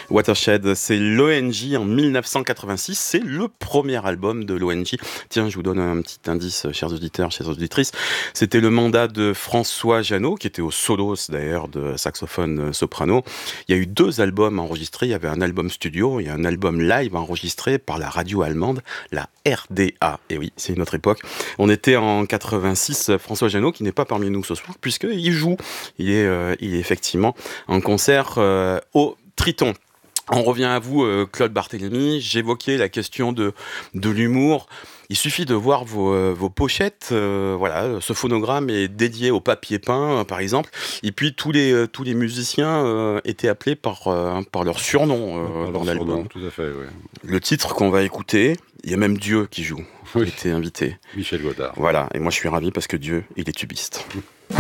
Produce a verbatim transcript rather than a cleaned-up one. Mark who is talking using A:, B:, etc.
A: Watershed, c'est l'O N J en mille neuf cent quatre-vingt-six, c'est le premier album de l'O N J. Tiens, je vous donne un petit indice, chers auditeurs, chères auditrices. C'était le mandat de François Jeannot, qui était au solos d'ailleurs de saxophone soprano. Il y a eu deux albums enregistrés, il y avait un album studio et un album live enregistré par la radio allemande, la R D A. Et oui, c'est une autre époque. On était en quatre-vingt-six, François Jeannot, qui n'est pas parmi nous ce soir, puisqu'il joue. Il est, euh, il est effectivement en concert euh, au Triton. On revient à vous, euh, Claude Barthélémy. J'évoquais la question de, de l'humour. Il suffit de voir vos, euh, vos pochettes. Euh, voilà, ce phonogramme est dédié au papier peint, euh, par exemple. Et puis tous les, euh, tous les musiciens euh, étaient appelés par, euh, par leur surnom euh,
B: Par
A: dans
B: leur
A: l'album.
B: surnom, tout à fait, oui.
A: Le titre qu'on va écouter, il y a même Dieu qui joue.
B: Oui.
A: Il était invité.
B: Michel Godard.
A: Voilà, et moi je suis ravi parce que Dieu, il est tubiste.